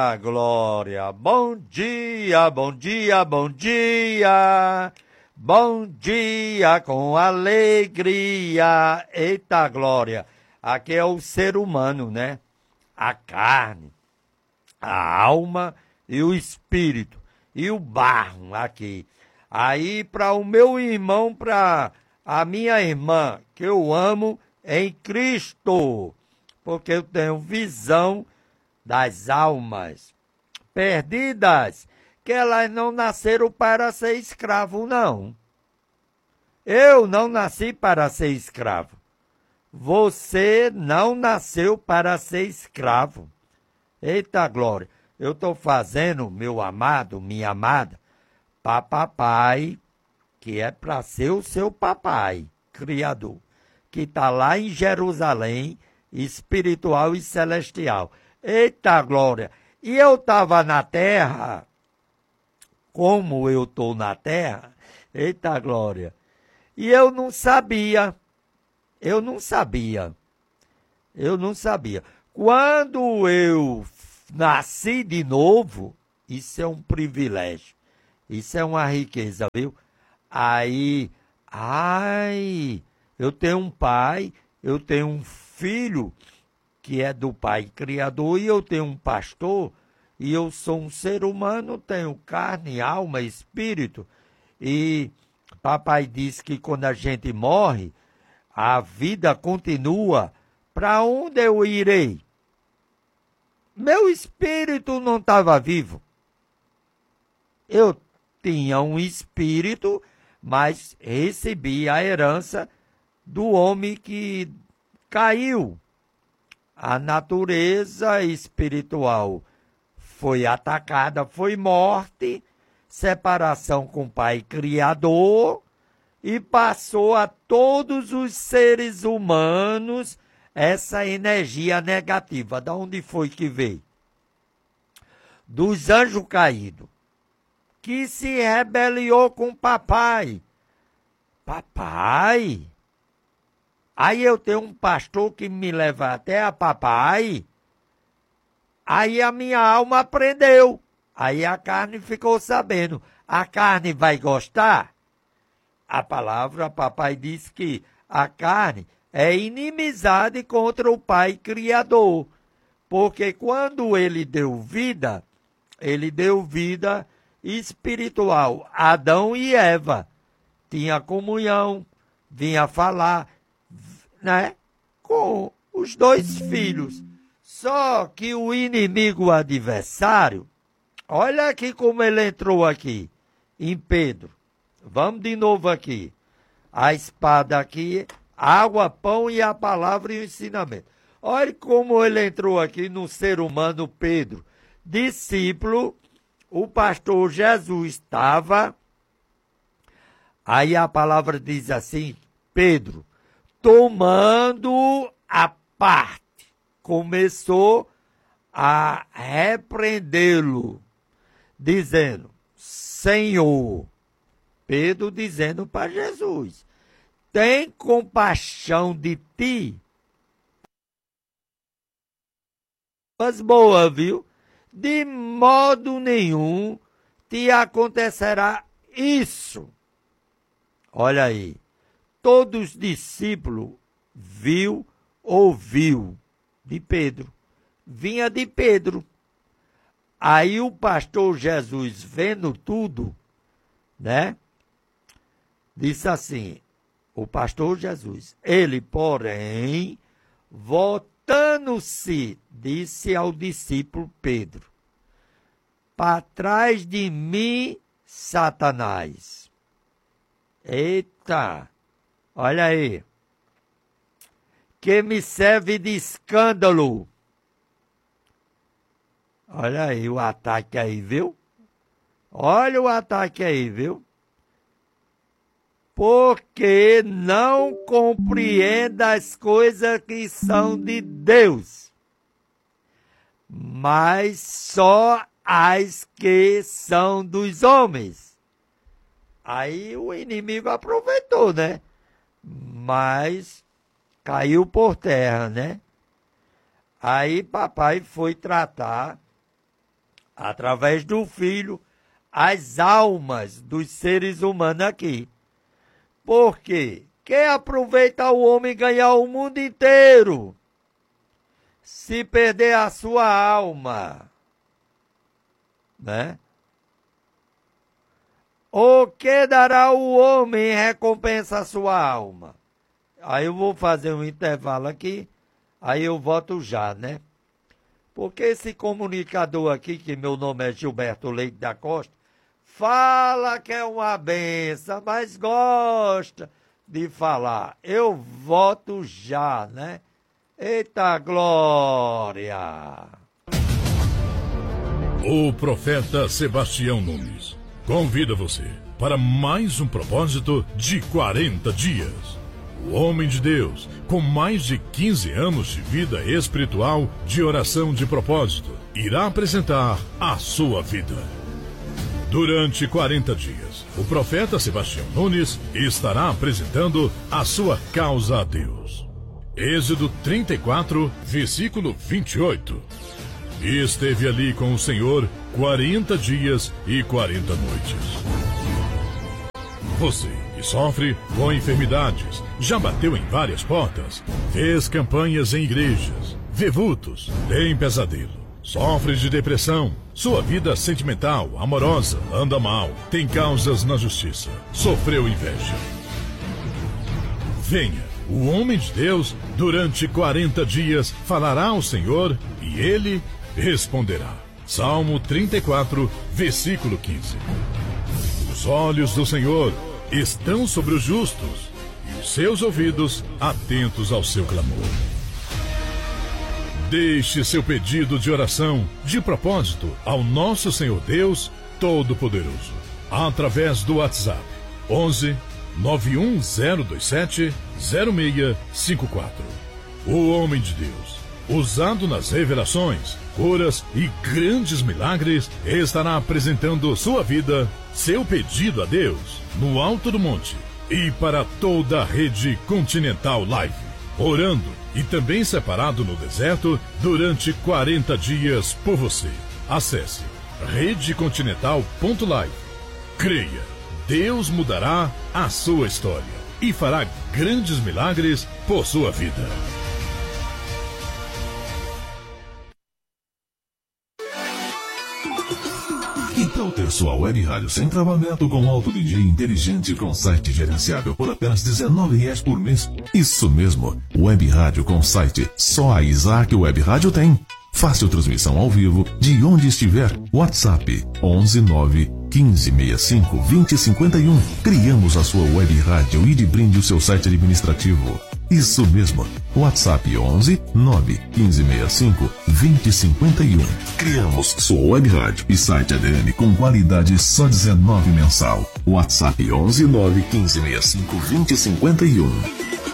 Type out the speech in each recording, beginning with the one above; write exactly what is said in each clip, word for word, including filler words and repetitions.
Glória, bom dia, bom dia, bom dia, bom dia com alegria. Eita, Glória, aqui é o ser humano, né? A carne, a alma e o espírito, e o barro aqui. Aí para o meu irmão, para a minha irmã, que eu amo em Cristo, porque eu tenho visão das almas perdidas, que elas não nasceram para ser escravo, não. Eu não nasci para ser escravo. Você não nasceu para ser escravo. Eita glória, eu estou fazendo, meu amado, minha amada, para papai, que é para ser o seu papai, criador, que está lá em Jerusalém, espiritual e celestial. Eita glória! E eu estava na terra, como eu estou na terra, eita glória, e eu não sabia, eu não sabia, eu não sabia. Quando eu nasci de novo, isso é um privilégio, isso é uma riqueza, viu? Aí, ai, eu tenho um pai, eu tenho um filho, que é do Pai Criador, e eu tenho um pastor, e eu sou um ser humano, tenho carne, alma, espírito, e papai diz que quando a gente morre, a vida continua. Para onde eu irei? Meu espírito não estava vivo. Eu tinha um espírito, mas recebi a herança do homem que caiu. A natureza espiritual foi atacada, foi morte, separação com o Pai Criador, e passou a todos os seres humanos essa energia negativa. Da onde foi que veio? Dos anjos caídos, que se rebeliou com o papai. Papai? Aí eu tenho um pastor que me leva até a papai. Aí a minha alma aprendeu. Aí a carne ficou sabendo. A carne vai gostar? A palavra, papai diz que a carne é inimizade contra o Pai Criador. Porque quando ele deu vida, ele deu vida espiritual. Adão e Eva tinha comunhão, vinha falar, né, com os dois filhos. Só que o inimigo o adversário, olha aqui como ele entrou aqui, em Pedro. Vamos de novo aqui. A espada aqui, água, pão e a palavra e o ensinamento. Olha como ele entrou aqui no ser humano Pedro. Discípulo, o pastor Jesus estava. Aí a palavra diz assim, Pedro, tomando a parte, começou a repreendê-lo, dizendo, Senhor, Pedro dizendo para Jesus, tem compaixão de ti? Mas boa, viu? De modo nenhum te acontecerá isso. Olha aí. Todos os discípulos viu, ouviu de Pedro. Vinha de Pedro. Aí o pastor Jesus, vendo tudo, né? Disse assim, o pastor Jesus, ele, porém, voltando-se, disse ao discípulo Pedro, para trás de mim, Satanás. Eita, olha aí, que me serve de escândalo. Olha aí o ataque aí, viu? Olha o ataque aí, viu? Porque não compreenda as coisas que são de Deus, mas só as que são dos homens. Aí o inimigo aproveitou, né? Mas caiu por terra, né? Aí papai foi tratar através do Filho, as almas dos seres humanos aqui. Por quê? Quem aproveita o homem ganhar o mundo inteiro, se perder a sua alma, né? O que dará o homem em recompensa à sua alma? Aí eu vou fazer um intervalo aqui, aí eu volto já, né? Porque esse comunicador aqui, que meu nome é Gilberto Leite da Costa, fala que é uma benção, mas gosta de falar. Eu voto já, né? Eita glória! O profeta Sebastião Nunes convida você para mais um propósito de quarenta dias. O homem de Deus, com mais de quinze anos de vida espiritual de oração de propósito, irá apresentar a sua vida. Durante quarenta dias, o profeta Sebastião Nunes estará apresentando a sua causa a Deus. Êxodo trinta e quatro, versículo vinte e oito. E esteve ali com o Senhor quarenta dias e quarenta noites. Você que sofre com enfermidades, já bateu em várias portas, fez campanhas em igrejas, vê vultos, tem pesadelo, sofre de depressão, sua vida sentimental, amorosa, anda mal, tem causas na justiça, sofreu inveja. Venha, o homem de Deus, durante quarenta dias, falará ao Senhor e ele responderá. Salmo trinta e quatro, versículo quinze. Os olhos do Senhor estão sobre os justos e os seus ouvidos atentos ao seu clamor. Deixe seu pedido de oração, de propósito, ao nosso Senhor Deus Todo-Poderoso, através do WhatsApp onze, nove um zero dois sete, zero seis cinco quatro. O homem de Deus, usado nas revelações, curas e grandes milagres, estará apresentando sua vida, seu pedido a Deus, no alto do monte e para toda a rede Continental Live, orando e também separado no deserto durante quarenta dias por você. Acesse rede continental ponto live. Creia, Deus mudará a sua história e fará grandes milagres por sua vida. Que tal ter sua web rádio sem travamento com alto D J inteligente com site gerenciável por apenas dezenove reais por mês? Isso mesmo, web rádio com site só a Isaac Web Rádio tem. Fácil transmissão ao vivo de onde estiver. WhatsApp onze nove quinze sessenta e cinco vinte cinquenta e um. Criamos a sua web rádio e de brinde o seu site administrativo. Isso mesmo, WhatsApp onze nove quinze sessenta e cinco vinte cinquenta e um. Criamos sua web rádio e site A D M com qualidade só dezenove mensal. WhatsApp onze nove quinze sessenta e cinco vinte cinquenta e um.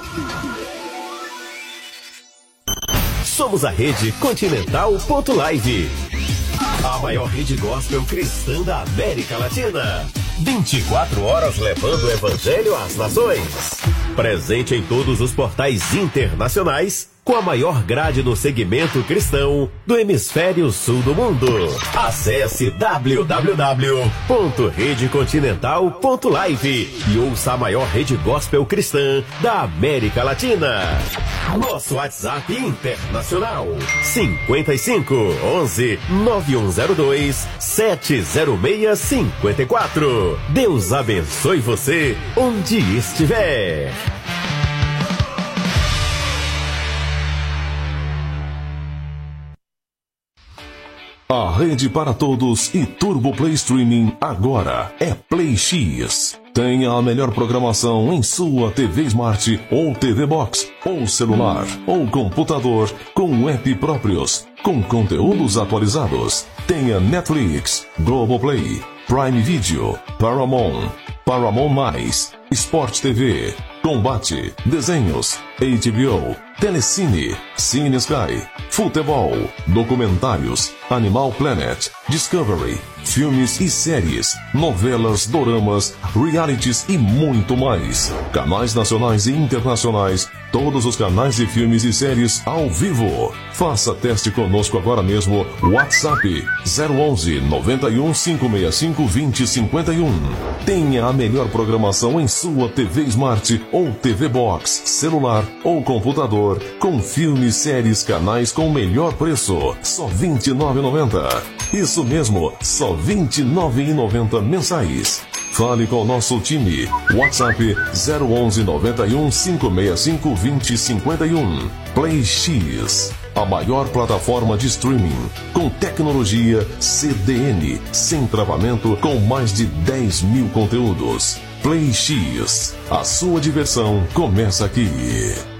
Somos a rede Continental ponto live, a maior rede gospel cristã da América Latina. vinte e quatro horas levando o evangelho às nações. Presente em todos os portais internacionais, com a maior grade no segmento cristão do hemisfério sul do mundo. Acesse w w w ponto rede continental ponto live e ouça a maior rede gospel cristã da América Latina. Nosso WhatsApp internacional cinquenta e cinco, onze, nove um zero dois, sete zero seis cinquenta e quatro. Deus abençoe você onde estiver. A rede para todos e Turbo Play Streaming agora é Play X. Tenha a melhor programação em sua T V Smart ou T V Box, ou celular, ou computador, com app próprios, com conteúdos atualizados. Tenha Netflix, Globoplay, Prime Video, Paramount, Paramount Mais, Sport T V, Combate, Desenhos, H B O, Telecine, Cine Sky, Futebol, Documentários, Animal Planet, Discovery, filmes e séries, novelas, doramas, realities e muito mais. Canais nacionais e internacionais todos os canais de filmes e séries ao vivo. Faça teste conosco agora mesmo. WhatsApp zero onze, noventa e um, cinco seis cinco, vinte, cinquenta e um. Tenha a melhor programação em sua T V Smart ou T V Box, celular ou computador, com filmes, séries, canais com melhor preço. Só vinte e nove reais e noventa centavos. Isso mesmo, só vinte e nove reais e noventa centavos mensais. Fale com o nosso time. WhatsApp zero onze, noventa e um, cinco seis cinco, vinte, cinquenta e um. Play X, a maior plataforma de streaming, com tecnologia C D N, sem travamento, com mais de dez mil conteúdos. Play X, a sua diversão começa aqui.